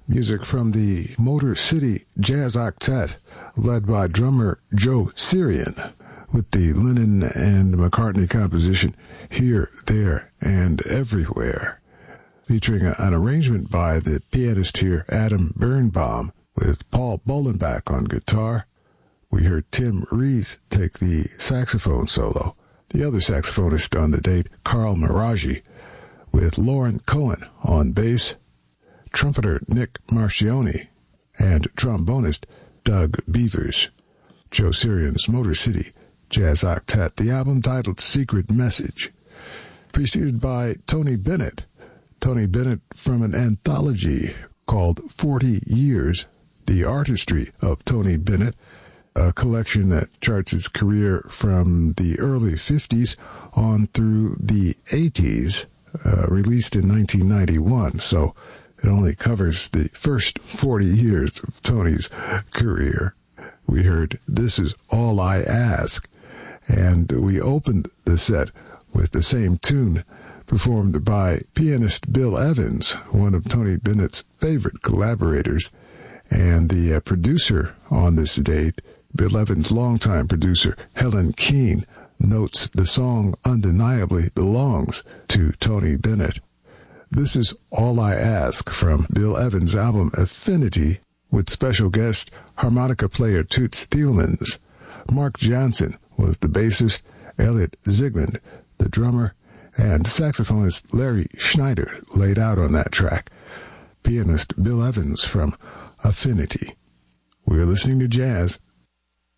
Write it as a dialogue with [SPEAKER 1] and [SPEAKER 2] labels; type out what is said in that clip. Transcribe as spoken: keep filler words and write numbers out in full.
[SPEAKER 1] Music from the Motor City Jazz Octet, led by drummer Joe Sirian, with the Lennon and McCartney composition Here, There, and Everywhere, featuring a, an arrangement by the pianist here Adam Birnbaum, with Paul Bolenbach on guitar. We heard Tim Rees take the saxophone solo. The other saxophonist on the date, Carl Maraji, with Lauren Cohen on bass, trumpeter Nick Marcioni, and trombonist Doug Beavers. Joe Sirian's Motor City Jazz Octet, the album titled Secret Message, preceded by Tony Bennett. Tony Bennett from an anthology called forty years, The Artistry of Tony Bennett, a collection that charts his career from the early fifties on through the eighties, uh, released in nineteen ninety-one. So it only covers the first forty years of Tony's career. We heard This Is All I Ask, and we opened the set with the same tune performed by pianist Bill Evans, one of Tony Bennett's favorite collaborators, and the uh, producer on this date, Bill Evans' longtime producer, Helen Keane, notes the song undeniably belongs to Tony Bennett. This is All I Ask from Bill Evans' album Affinity, with special guest harmonica player Toots Thielmans. Mark Johnson was the bassist, Elliot Zygmunt the drummer, and saxophonist Larry Schneider laid out on that track. Pianist Bill Evans from Affinity. We're listening to jazz